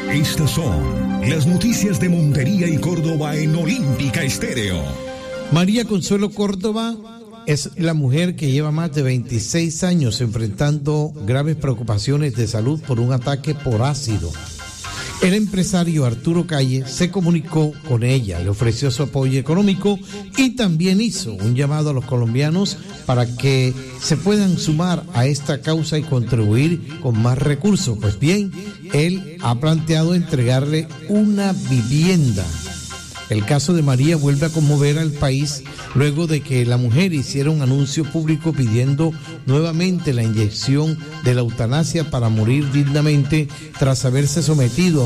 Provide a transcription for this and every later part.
Estas son las noticias de Montería y Córdoba en Olímpica Estéreo. María Consuelo Córdoba es la mujer que lleva más de 26 años enfrentando graves preocupaciones de salud por un ataque por ácido. El empresario Arturo Calle se comunicó con ella, le ofreció su apoyo económico y también hizo un llamado a los colombianos para que se puedan sumar a esta causa y contribuir con más recursos. Pues bien, él ha planteado entregarle una vivienda. El caso de María vuelve a conmover al país luego de que la mujer hiciera un anuncio público pidiendo nuevamente la inyección de la eutanasia para morir dignamente tras haberse sometido a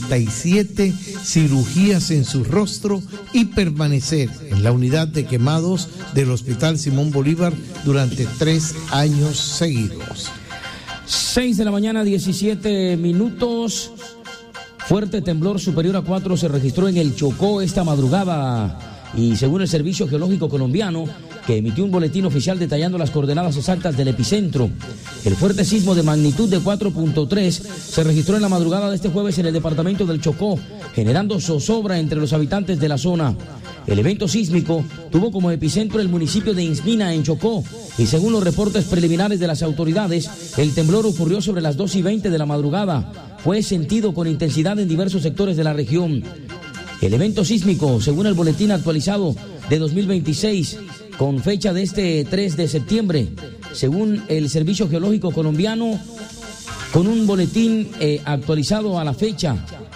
87 cirugías en su rostro y permanecer en la unidad de quemados del Hospital Simón Bolívar durante 3 años seguidos. 6 de la mañana, 17 minutos. Fuerte temblor superior a 4 se registró en el Chocó esta madrugada y según el Servicio Geológico Colombiano, que emitió un boletín oficial detallando las coordenadas exactas del epicentro, el fuerte sismo de magnitud de 4.3 se registró en la madrugada de este jueves en el departamento del Chocó, generando zozobra entre los habitantes de la zona. El evento sísmico tuvo como epicentro el municipio de Insmina, en Chocó, y según los reportes preliminares de las autoridades, el temblor ocurrió sobre las 2:20 de la madrugada. Fue sentido con intensidad en diversos sectores de la región. El evento sísmico, según el boletín actualizado de 2026, con fecha de este 3 de septiembre, según el Servicio Geológico Colombiano, con un boletín actualizado a la fecha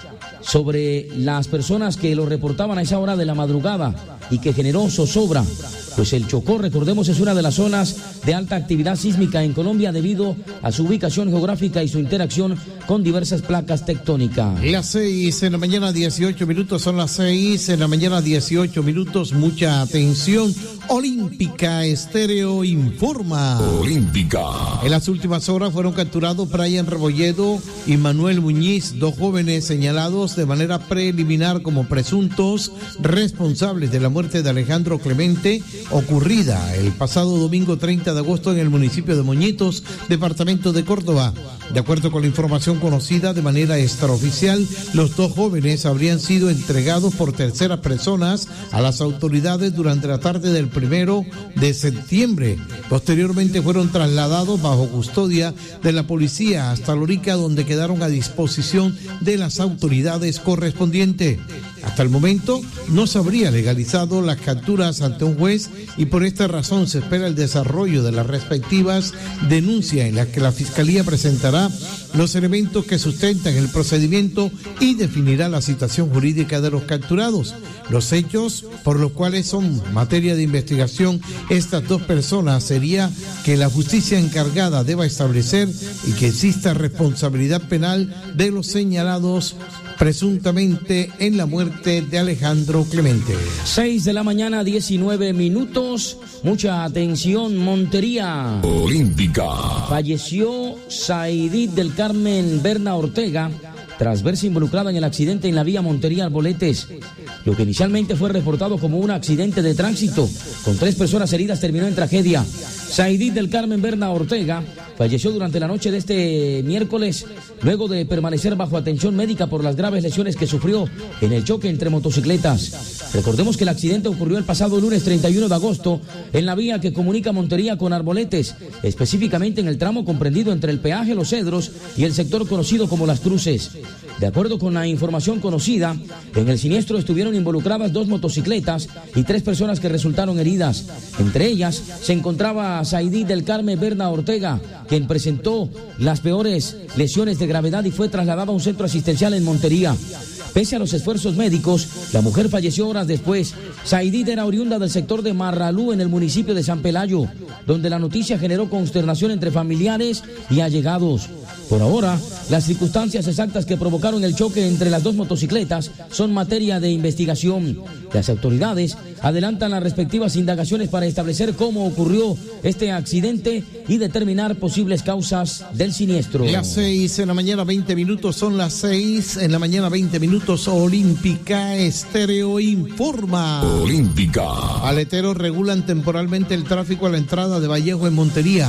sobre las personas que lo reportaban a esa hora de la madrugada y que generó zozobra. Pues el Chocó, recordemos, es una de las zonas de alta actividad sísmica en Colombia debido a su ubicación geográfica y su interacción con diversas placas tectónicas. Las 6 de la mañana, 18 minutos, son las 6 de la mañana, 18 minutos, mucha atención. Olímpica Estéreo informa. Olímpica. En las últimas horas fueron capturados Brian Rebolledo y Manuel Muñiz, 2 jóvenes señalados de manera preliminar como presuntos responsables de la muerte de Alejandro Clemente, ocurrida el pasado domingo 30 de agosto en el municipio de Moñitos, departamento de Córdoba. De acuerdo con la información conocida de manera extraoficial, los 2 jóvenes habrían sido entregados por terceras personas a las autoridades durante la tarde del 1 de septiembre. Posteriormente fueron trasladados bajo custodia de la policía hasta Lorica, donde quedaron a disposición de las autoridades correspondientes. Hasta el momento no se habría legalizado las capturas ante un juez y por esta razón se espera el desarrollo de las respectivas denuncias en las que la Fiscalía presentará los elementos que sustentan el procedimiento y definirá la situación jurídica de los capturados. Los hechos por los cuales son materia de investigación estas 2 personas sería que la justicia encargada deba establecer y que exista responsabilidad penal de los señalados presuntamente en la muerte de Alejandro Clemente. 6 de la mañana, 19 minutos. Mucha atención, Montería. Olímpica. Falleció Saidit del Carmen Berna Ortega tras verse involucrada en el accidente en la vía Montería-Arboletes. Lo que inicialmente fue reportado como un accidente de tránsito con 3 personas heridas terminó en tragedia. Saidit del Carmen Berna Ortega falleció durante la noche de este miércoles luego de permanecer bajo atención médica por las graves lesiones que sufrió en el choque entre motocicletas. Recordemos que el accidente ocurrió el pasado lunes 31 de agosto en la vía que comunica Montería con Arboletes, específicamente en el tramo comprendido entre el peaje Los Cedros y el sector conocido como Las Cruces. De acuerdo con la información conocida, en el siniestro estuvieron involucradas 2 motocicletas y 3 personas que resultaron heridas. Entre ellas se encontraba Saidit del Carmen Berna Ortega, quien presentó las peores lesiones de gravedad y fue trasladada a un centro asistencial en Montería. Pese a los esfuerzos médicos, la mujer falleció horas después. Saidit era oriunda del sector de Marralú, en el municipio de San Pelayo, donde la noticia generó consternación entre familiares y allegados. Por ahora, las circunstancias exactas que provocaron el choque entre las 2 motocicletas son materia de investigación. Las autoridades adelantan las respectivas indagaciones para establecer cómo ocurrió este accidente y determinar posibles causas del siniestro. Las 6 de la mañana, 20 minutos, son las 6 en la mañana, 20 minutos. Olímpica Estéreo informa. Olímpica. Aleteros regulan temporalmente el tráfico a la entrada de Vallejo en Montería.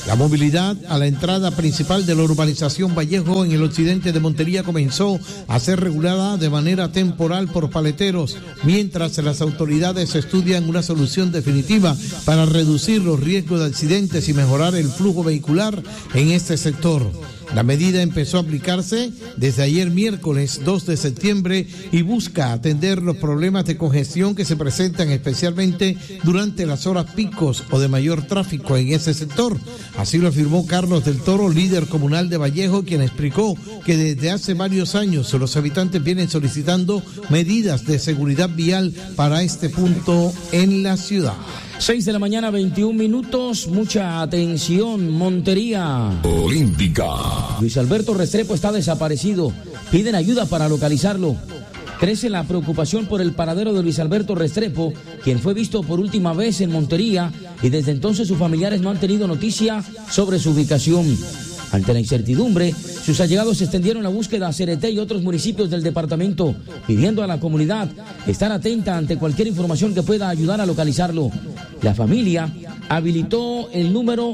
La movilidad a la entrada principal de la urbanización Vallejo en el occidente de Montería comenzó a ser regulada de manera temporal por paleteros, mientras las autoridades estudian una solución definitiva para reducir los riesgos de accidentes y mejorar el flujo vehicular en este sector. La medida empezó a aplicarse desde ayer miércoles 2 de septiembre y busca atender los problemas de congestión que se presentan especialmente durante las horas picos o de mayor tráfico en ese sector. Así lo afirmó Carlos del Toro, líder comunal de Vallejo, quien explicó que desde hace varios años los habitantes vienen solicitando medidas de seguridad vial para este punto en la ciudad. 6 de la mañana, 21 minutos, mucha atención, Montería. Olímpica. Luis Alberto Restrepo está desaparecido, piden ayuda para localizarlo. Crece la preocupación por el paradero de Luis Alberto Restrepo, quien fue visto por última vez en Montería y desde entonces sus familiares no han tenido noticia sobre su ubicación. Ante la incertidumbre, sus allegados extendieron la búsqueda a Cereté y otros municipios del departamento, pidiendo a la comunidad estar atenta ante cualquier información que pueda ayudar a localizarlo. La familia habilitó el número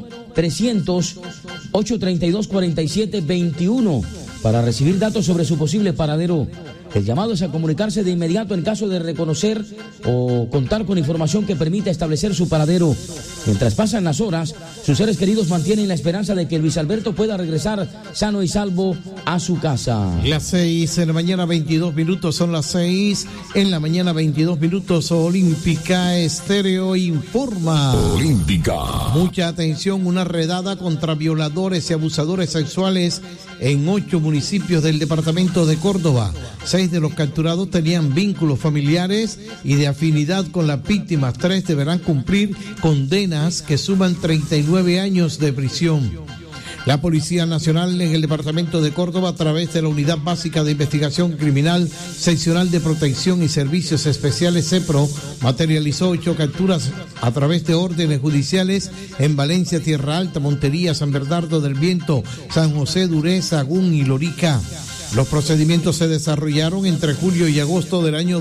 300-832-4721 para recibir datos sobre su posible paradero. El llamado es a comunicarse de inmediato en caso de reconocer o contar con información que permita establecer su paradero. Mientras pasan las horas, sus seres queridos mantienen la esperanza de que Luis Alberto pueda regresar sano y salvo a su casa. Las 6 en la mañana, 22 minutos, son las 6 en la mañana, 22 minutos. Olímpica Estéreo informa. Olímpica. Mucha atención, una redada contra violadores y abusadores sexuales en 8 municipios del departamento de Córdoba. 6 de los capturados tenían vínculos familiares y de afinidad con las víctimas. 3 deberán cumplir condenas que suman 39 años de prisión. La Policía Nacional en el departamento de Córdoba, a través de la Unidad Básica de Investigación Criminal, Seccional de Protección y Servicios Especiales CEPRO, materializó 8 capturas a través de órdenes judiciales en Valencia, Tierra Alta, Montería, San Bernardo del Viento, San José, Dureza, Agún y Lorica. Los procedimientos se desarrollaron entre julio y agosto del año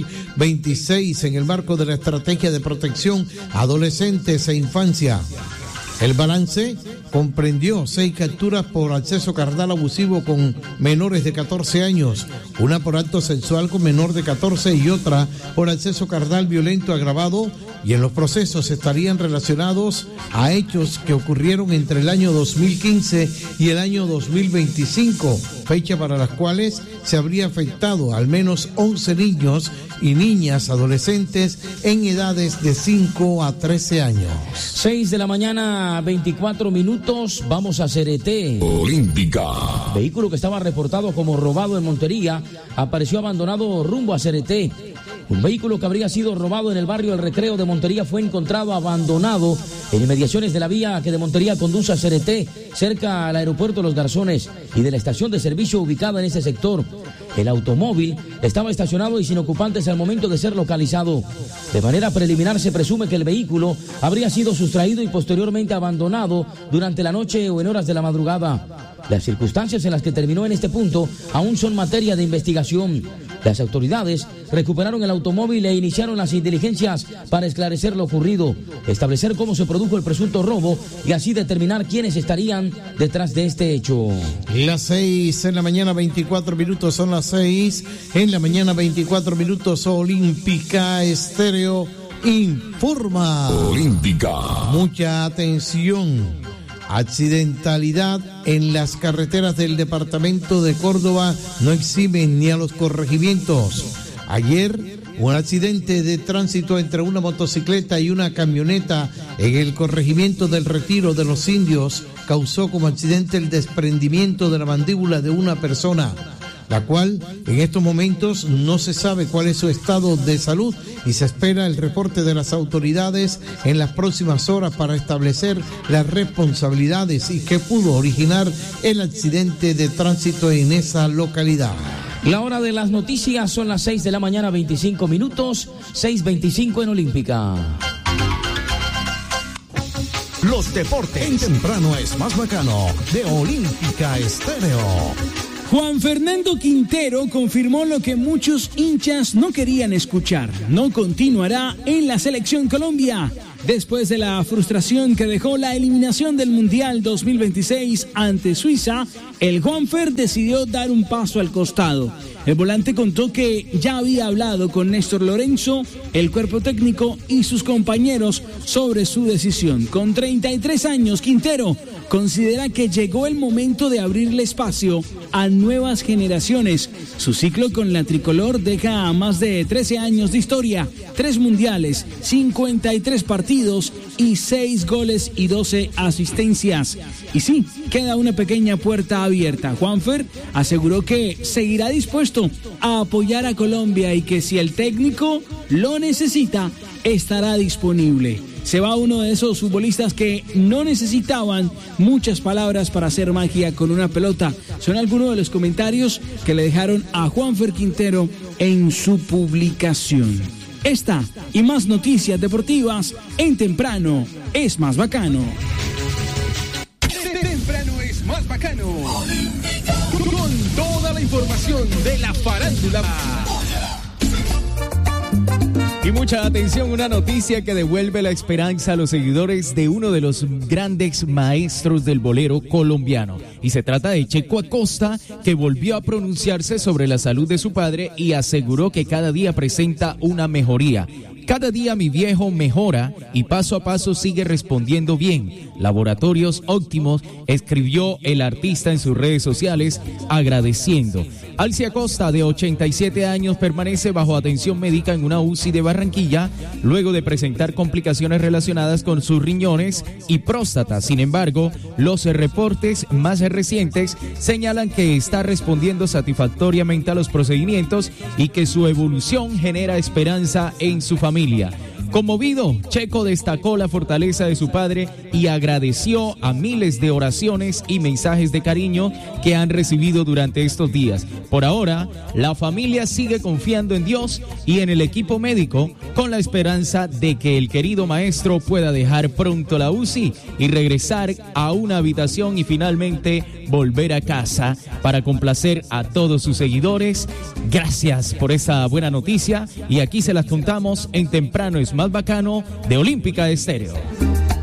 2026 en el marco de la Estrategia de Protección a Adolescentes e Infancia. El balance comprendió 6 capturas por acceso carnal abusivo con menores de 14 años, una por acto sexual con menor de 14 y otra por acceso carnal violento agravado, y en los procesos estarían relacionados a hechos que ocurrieron entre el año 2015 y el año 2025, fecha para las cuales se habría afectado al menos 11 niños y niñas adolescentes en edades de 5 a 13 años. 6 de la mañana, 24 minutos, vamos a Cereté. Olímpica. Vehículo que estaba reportado como robado en Montería apareció abandonado rumbo a Cereté. Un vehículo que habría sido robado en el barrio El Recreo de Montería fue encontrado abandonado en inmediaciones de la vía que de Montería conduce a Cereté, cerca al aeropuerto Los Garzones y de la estación de servicio ubicada en ese sector. El automóvil estaba estacionado y sin ocupantes al momento de ser localizado. De manera preliminar se presume que el vehículo habría sido sustraído y posteriormente abandonado durante la noche o en horas de la madrugada. Las circunstancias en las que terminó en este punto aún son materia de investigación. Las autoridades recuperaron el automóvil e iniciaron las diligencias para esclarecer lo ocurrido, establecer cómo se produjo el presunto robo y así determinar quiénes estarían detrás de este hecho. Las 6 en la mañana, 24 minutos, son las 6 en la mañana, 24 minutos. Olímpica Estéreo informa. Olímpica. Mucha atención. Accidentalidad en las carreteras del departamento de Córdoba no eximen ni a los corregimientos. Ayer, un accidente de tránsito entre una motocicleta y una camioneta en el corregimiento del Retiro de los Indios causó como accidente el desprendimiento de la mandíbula de una persona, la cual en estos momentos no se sabe cuál es su estado de salud y se espera el reporte de las autoridades en las próximas horas para establecer las responsabilidades y qué pudo originar el accidente de tránsito en esa localidad. La hora de las noticias son las 6 de la mañana, 25 minutos, 6:25 en Olímpica. Los deportes en temprano es más bacano de Olímpica Estéreo. Juan Fernando Quintero confirmó lo que muchos hinchas no querían escuchar. No continuará en la Selección Colombia. Después de la frustración que dejó la eliminación del Mundial 2026 ante Suiza, el Juanfer decidió dar un paso al costado. El volante contó que ya había hablado con Néstor Lorenzo, el cuerpo técnico y sus compañeros sobre su decisión. Con 33 años, Quintero considera que llegó el momento de abrirle espacio a nuevas generaciones. Su ciclo con la tricolor deja a más de 13 años de historia, 3 mundiales, 53 partidos y 6 goles y 12 asistencias. Y sí, queda una pequeña puerta abierta. Juanfer aseguró que seguirá dispuesto a apoyar a Colombia y que si el técnico lo necesita, estará disponible. Se va uno de esos futbolistas que no necesitaban muchas palabras para hacer magia con una pelota. Son algunos de los comentarios que le dejaron a Juanfer Quintero en su publicación. Esta y más noticias deportivas en Temprano es Más Bacano. Temprano es Más Bacano. Con toda la información de la farándula. Y mucha atención, una noticia que devuelve la esperanza a los seguidores de uno de los grandes maestros del bolero colombiano. Y se trata de Checo Acosta, que volvió a pronunciarse sobre la salud de su padre y aseguró que cada día presenta una mejoría. Cada día mi viejo mejora y paso a paso sigue respondiendo bien. Laboratorios óptimos, escribió el artista en sus redes sociales agradeciendo. Alci Acosta, de 87 años, permanece bajo atención médica en una UCI de Barranquilla luego de presentar complicaciones relacionadas con sus riñones y próstata. Sin embargo, los reportes más recientes señalan que está respondiendo satisfactoriamente a los procedimientos y que su evolución genera esperanza en su familia. Conmovido, Checo destacó la fortaleza de su padre y agradeció a miles de oraciones y mensajes de cariño que han recibido durante estos días. Por ahora, la familia sigue confiando en Dios y en el equipo médico con la esperanza de que el querido maestro pueda dejar pronto la UCI y regresar a una habitación y finalmente volver a casa para complacer a todos sus seguidores. Gracias por esa buena noticia y aquí se las contamos en Temprano es Más Bacano de Olímpica Estéreo.